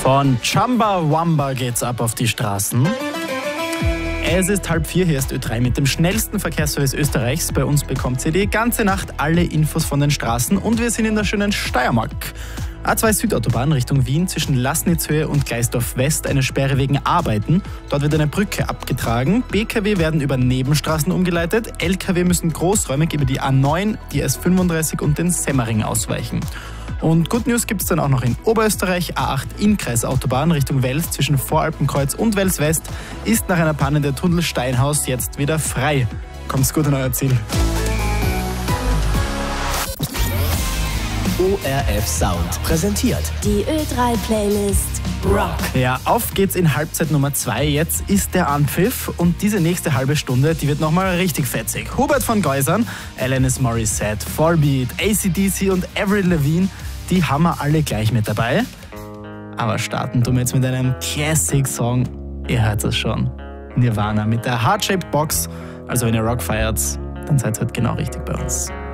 Von Chumbawamba geht's ab auf die Straßen. Es ist 3:30, hier ist Ö3 mit dem schnellsten Verkehrsservice Österreichs. Bei uns bekommt ihr die ganze Nacht alle Infos von den Straßen und wir sind in der schönen Steiermark. A2 Südautobahn Richtung Wien zwischen Laßnitzhöhe und Gleisdorf West eine Sperre wegen Arbeiten. Dort wird eine Brücke abgetragen. BKW werden über Nebenstraßen umgeleitet. LKW müssen großräumig über die A9, die S35 und den Semmering ausweichen. Und Good News gibt es dann auch noch in Oberösterreich. A8 Innkreisautobahn Richtung Wels zwischen Voralpenkreuz und Wels West ist nach einer Panne der Tunnel Steinhaus jetzt wieder frei. Kommt's gut an euer Ziel. ORF Sound präsentiert die Ö3-Playlist Rock. Ja, auf geht's in Halbzeit Nummer 2. Jetzt ist der Anpfiff und diese nächste halbe Stunde, die wird nochmal richtig fetzig. Hubert von Geusern, Alanis Morissette, Volbeat, AC/DC und Avril Lavigne, die haben wir alle gleich mit dabei. Aber starten tun wir jetzt mit einem Classic-Song. Ihr hört es schon. Nirvana mit der Heart-Shaped Box. Also wenn ihr Rock feiert, dann seid ihr halt genau richtig bei uns.